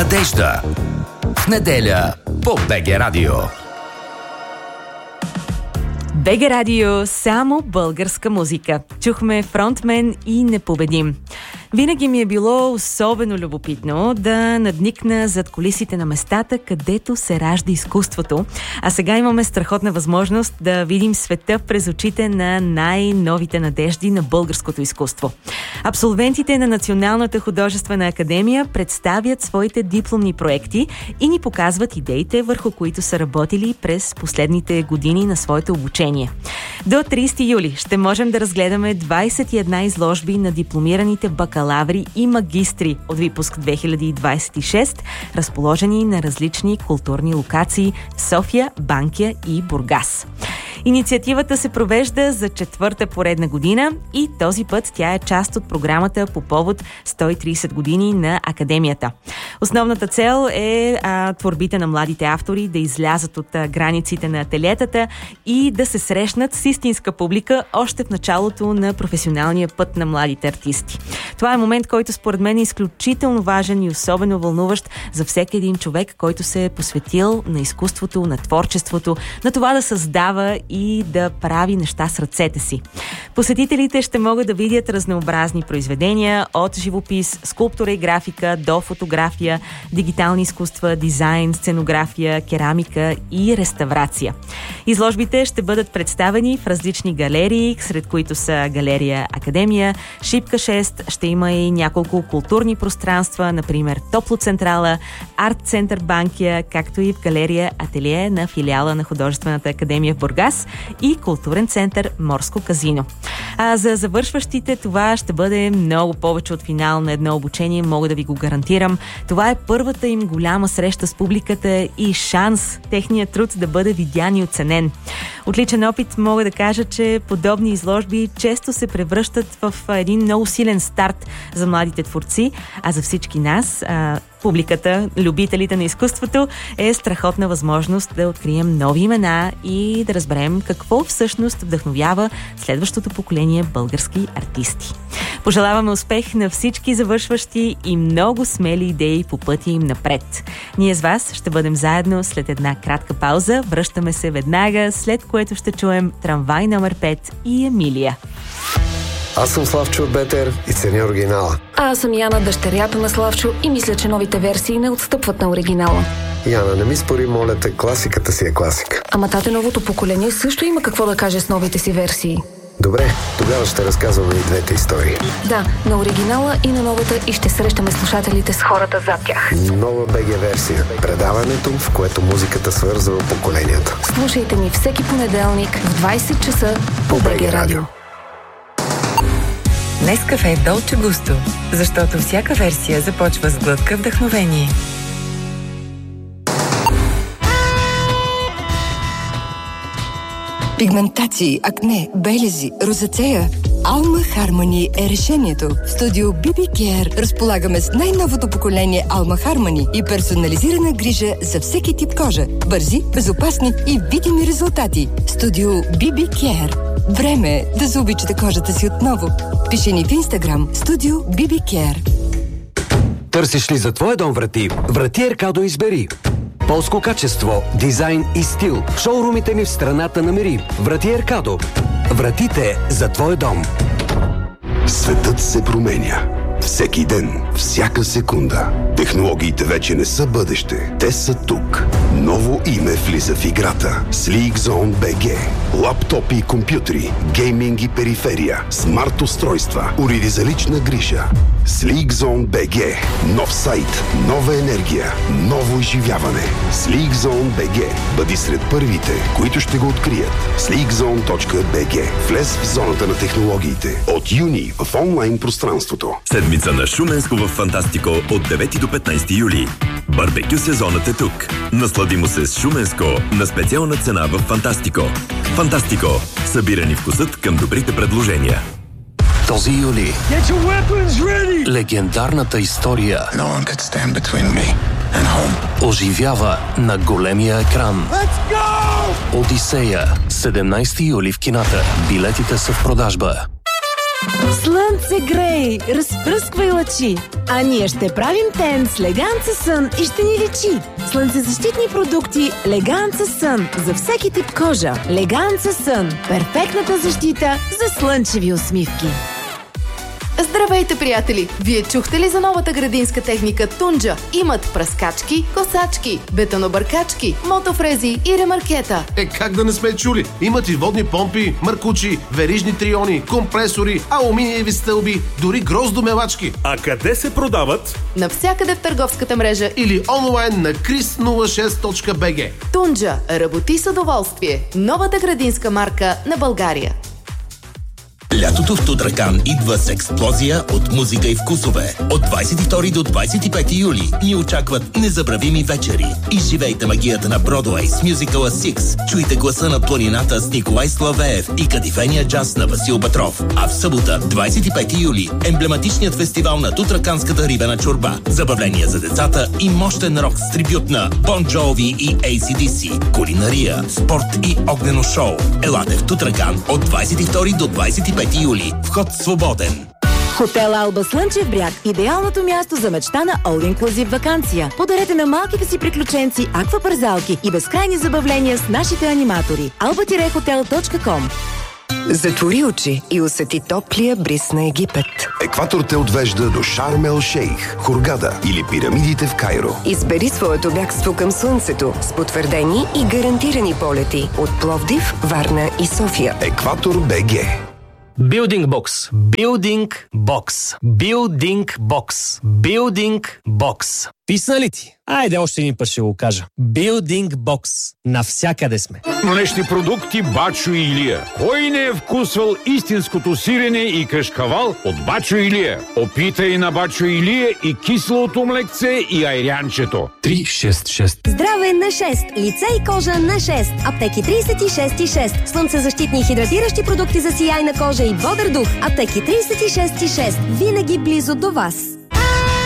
Надежда. В неделя по БГ Радио. БГ Радио, само българска музика. Чухме Фронтмен и Непобедим. Винаги ми е било особено любопитно да надникна зад кулисите на местата, където се ражда изкуството. А сега имаме страхотна възможност да видим света през очите на най-новите надежди на българското изкуство. Абсолвентите на Националната художествена академия представят своите дипломни проекти и ни показват идеите, върху които са работили през последните години на своето обучение. До 30 юли ще можем да разгледаме 21 изложби на дипломираните бакалаври и магистри от випуск 2026, разположени на различни културни локации в София, Банкя и Бургас. Инициативата се провежда за 4-та поредна година и този път тя е част от програмата по повод 130 години на Академията. Основната цел е творбите на младите автори да излязат от границите на ателиетата и да се срещнат с истинска публика още в началото на професионалния път на младите артисти. Това е момент, който според мен е изключително важен и особено вълнуващ за всеки един човек, който се е посветил на изкуството, на творчеството, на това да създава и да прави неща с ръцете си. Посетителите ще могат да видят разнообразни произведения от живопис, скулптура и графика до фотография, дигитални изкуства, дизайн, сценография, керамика и реставрация. Изложбите ще бъдат представени в различни галерии, сред които са галерия Академия, Шипка 6, ще има и няколко културни пространства, например Топлоцентрала, Арт-център Банкя, както и в галерия Ателие на филиала на Художествената академия в Бургас и културен център Морско казино. А за завършващите това ще бъде много повече от финал на едно обучение, мога да ви го гарантирам. Това е първата им голяма среща с публиката и шанс техният труд да бъде видян и оценен. От личен опит мога да кажа, че подобни изложби често се превръщат в един много силен старт за младите творци, а за всички нас, публиката, любителите на изкуството, е страхотна възможност да открием нови имена и да разберем какво всъщност вдъхновява следващото поколение български артисти. Пожелаваме успех на всички завършващи и много смели идеи по пътя им напред. Ние с вас ще бъдем заедно след една кратка пауза. Връщаме се веднага, след което ще чуем Трамвай номер 5 и Емилия. Аз съм Славчо от Бетер и ценя оригинала. А аз съм Яна, дъщерята на Славчо, и мисля, че новите версии не отстъпват на оригинала. Яна, не ми спори, моля те, класиката си е класика. Ама тате, новото поколение също има какво да каже с новите си версии. Добре, тогава ще разказваме и двете истории. Да, на оригинала и на новата, и ще срещаме слушателите с хората зад тях. Нова БГ версия. Предаването, в което музиката свързва поколенията. Слушайте ни всеки понеделник в 20 часа по БГ Радио. Нескафе Долче Густо, защото всяка версия започва с глътка вдъхновение. Пигментации, акне, белези, розацея. Алма Хармони е решението. В студио BB Care разполагаме с най-новото поколение Алма Хармони и персонализирана грижа за всеки тип кожа. Бързи, безопасни и видими резултати. Студио BB Care. Време е да заобичате кожата си отново. Пиши ни в Инстаграм Студио BB Care. Търсиш ли за твоя дом врати? Врати Еркадо избери. Полско качество, дизайн и стил. В шоурумите ни в страната намери. Врати Еркадо. Вратите за твой дом. Светът се променя. Всеки ден, всяка секунда. Технологиите вече не са бъдеще. Те са тук. Ново име влиза в играта. SleekZone BG. Лаптопи и компютри, гейминг и периферия, смарт устройства, уреди за лична грижа. SleekZone BG. Нов сайт, нова енергия, ново изживяване. SleekZone BG. Бъди сред първите, които ще го открият. sleekzone.bg. Влез в зоната на технологиите. От юни в онлайн пространството. Седмица на Шуменско в Фантастико от 9 до 15 юли. Барбекю сезонът е тук. Насладимо се с Шуменско на специална цена в Фантастико. Фантастико. Събирани вкусът към добрите предложения. Този юли легендарната история оживява на големия екран. Одисея. 17 юли в кината. Билетите са в продажба. Слънце грей, разпръсквай лъчи. А ние ще правим тен с Леганца Сън и ще ни лечи. Слънцезащитни продукти Леганца Сън за всеки тип кожа. Леганца Сън. Перфектната защита за слънчеви усмивки. Здравейте, приятели! Вие чухте ли за новата градинска техника Тунджа? Имат пръскачки, косачки, бетонобъркачки, мотофрези и ремаркета. Как да не сме чули? Имат и водни помпи, маркучи, верижни триони, компресори, алуминиеви стълби, дори гроздомелачки. А къде се продават? Навсякъде в търговската мрежа или онлайн на chris06.bg. Тунджа. Работи с удоволствие. Новата градинска марка на България. Лятото в Тутракан идва с експлозия от музика и вкусове. От 22 до 25 юли ни очакват незабравими вечери. Изживейте магията на Бродуей с мюзикъла Six. Чуйте гласа на планината с Николай Славеев и кадифения джаз на Васил Петров. А в събота, 25 юли, емблематичният фестивал на тутраканската рибена чорба. Забавления за децата и мощен рок с трибют на Bon Jovi и AC/DC. Кулинария, спорт и огнено шоу. Елате в Тутракан от 22 до 25 юли. Вход свободен. Хотел Алба Слънчев бряг. Идеалното място за мечта на All Inclusive ваканция. Подарете на малките си приключенци аквапарзалки и безкрайни забавления с нашите аниматори. alba-hotel.com. Затвори очи и усети топлия бриз на Египет. Екватор те отвежда до Шарм ел Шейх, Хургада или пирамидите в Кайро. Избери своето бягство към слънцето с потвърдени и гарантирани полети от Пловдив, Варна и София. Екватор БГ. Building Box. Building Box. Building Box. Building Box. Писна ли ти? Айде още един път ще го кажа. Building Box. Навсякъде сме. Млечни продукти Бачо и Илия. Кой не е вкусвал истинското сирене и кашкавал от Бачо и Илия? Опитай на Бачо и Илия и киселото млекце и айрянчето. 366. Здраве на 6. Лице и кожа на 6. Аптеки 36,6. Слънцезащитни и хидратиращи продукти за сияйна кожа и бодър дух. Аптеки 36,6. Винаги близо до вас.